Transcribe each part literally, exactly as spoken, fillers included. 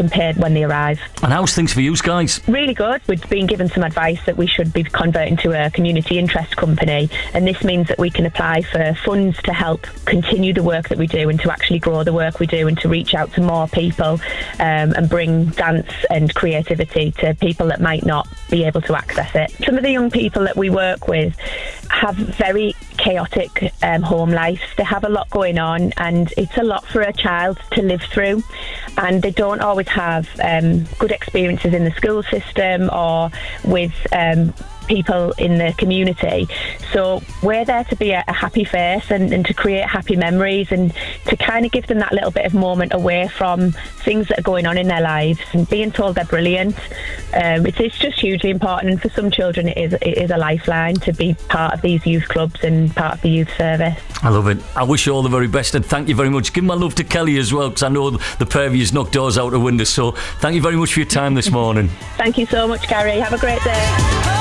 compared when they arrive. And how's things for you guys? Really good. We've been given some advice that we should be converting to a community interest company, and this means that we can apply for funds to help continue the work that we do and to actually grow the work we do and to reach out to more people um, and bring dance and creativity to people that might not be able to access it. Some of the young people that we work with have very chaotic um, home lives. They have a lot going on, and it's a lot for a child to live through, and they don't always have um, good experiences in the school system or with um, people in the community. So we're there to be a, a happy face and, and to create happy memories and to kind of give them that little bit of moment away from things that are going on in their lives and being told they're brilliant. Um, it's, it's just hugely important, and for some children it is, it is a lifeline to be part of these youth clubs and part of the youth service. I love it. I wish you all the very best, and thank you very much. Give my love to Kelly as well, because I know the pair of you's knocked doors out the window, so thank you very much for your time this morning. Thank you so much, Gary. Have a great day.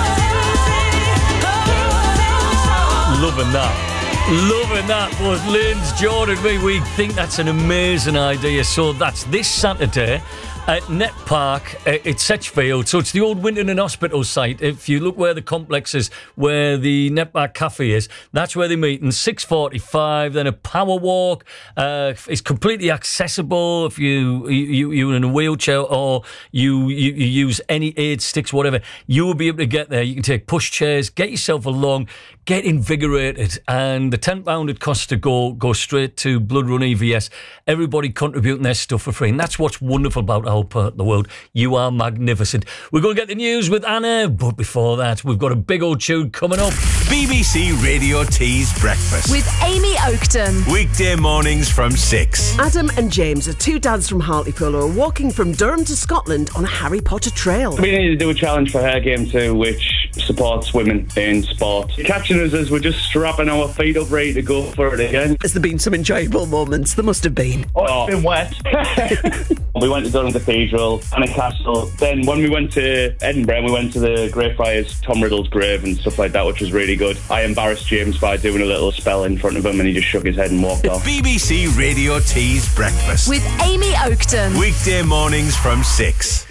Loving that. Loving that. Both Lynn's, Jordan, me, we think that's an amazing idea. So that's this Saturday at Net Park at Setchfield. So it's the old Winton Hospital site. If you look where the complex is, where the Net Park Cafe is, that's where they meet. And six forty-five, then a power walk. Uh, it's completely accessible if you, you, you're in a wheelchair or you, you, you use any aid sticks, whatever. You will be able to get there. You can take push chairs, get yourself along, get invigorated, and the ten pounds it costs to go go straight to Blood Run E V S. Everybody contributing their stuff for free, and that's what's wonderful about our part of the world. You are magnificent. We're going to get the news with Anna, but before that, we've got a big old tune coming up. B B C Radio T's Breakfast with Amy Oakton. Weekday mornings from six. Adam and James are two dads from Hartlepool who are walking from Durham to Scotland on a Harry Potter trail. We need to do a challenge for Hair Game too, which supports women in sport. Catching us as we're just strapping our feet up ready to go for it again. Has there been some enjoyable moments? There must have been. Oh, it's been wet. We went to Durham Cathedral and a castle. Then when we went to Edinburgh, we went to the Greyfriars, Tom Riddle's grave and stuff like that, which was really good. I embarrassed James by doing a little spell in front of him and he just shook his head and walked off. B B C Radio T's Breakfast with Amy Oakton. Weekday mornings from six.